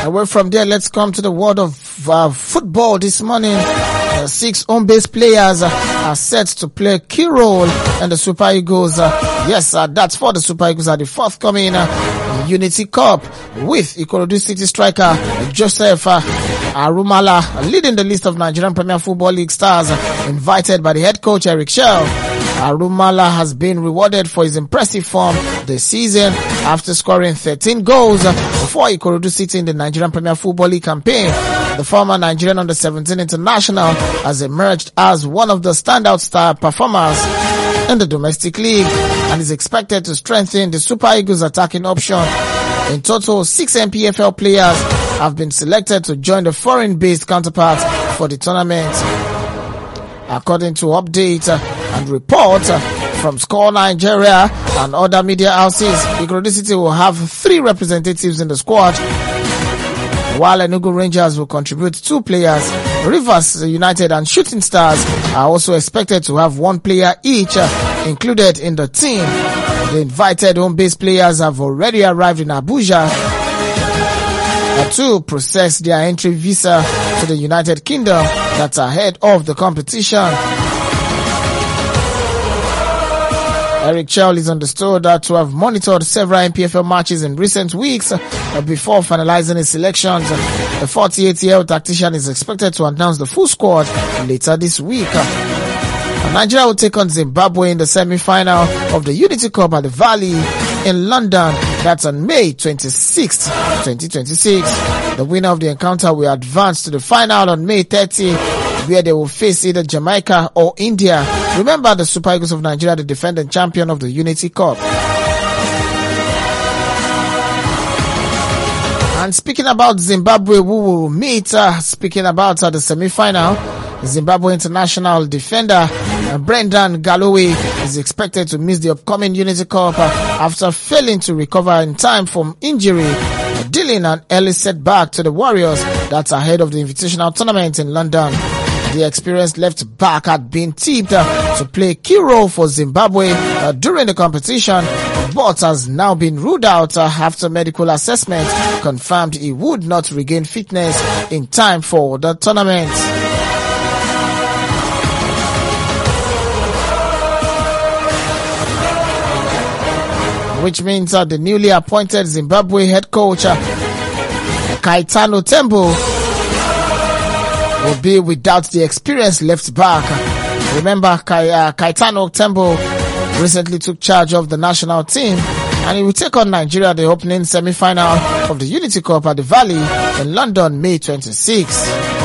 Away from there, let's come to the world of football this morning. 6 home-based players are set to play a key role in the Super Eagles. That's for the Super Eagles at the forthcoming Unity Cup, with Ikorodu City striker Joseph Arumala leading the list of Nigerian Premier Football League stars invited by the head coach Eric Shell. Arumala has been rewarded for his impressive form this season after scoring 13 goals for Ikorodu City in the Nigerian Premier Football League campaign. The former Nigerian under-17 international has emerged as one of the standout star performers in the domestic league and is expected to strengthen the Super Eagles attacking option. In total, 6 NPFL players have been selected to join the foreign-based counterparts for the tournament. According to update and report from Score Nigeria and other media houses, Ikorodu City will have 3 representatives in the squad, while Enugu Rangers will contribute 2 players. Rivers United and Shooting Stars are also expected to have 1 player each included in the team. The invited home-based players have already arrived in Abuja to process their entry visa to the United Kingdom that's ahead of the competition. Eric Chell is understood to have monitored several NPFL matches in recent weeks before finalizing his selections. The 48-year-old tactician is expected to announce the full squad later this week. Nigeria will take on Zimbabwe in the semi-final of the Unity Cup at the Valley in London. That's on May 26, 2026. The winner of the encounter will advance to the final on May 30, where they will face either Jamaica or India. Remember, the Super Eagles of Nigeria, the defending champion of the Unity Cup. And speaking about Zimbabwe, who will meet, speaking about the semi-final, Zimbabwe international defender Brendan Galloway is expected to miss the upcoming Unity Cup after failing to recover in time from injury, dealing an early setback to the Warriors that's ahead of the Invitational Tournament in London. The experienced left back had been tipped to play a key role for Zimbabwe during the competition, but has now been ruled out after medical assessment confirmed he would not regain fitness in time for the tournament. Which means the newly appointed Zimbabwe head coach Kaitano Tembo will be without the experienced left back. Remember, Kaitano Tembo recently took charge of the national team, and he will take on Nigeria at the opening semi-final of the Unity Cup at the Valley in London, May 26.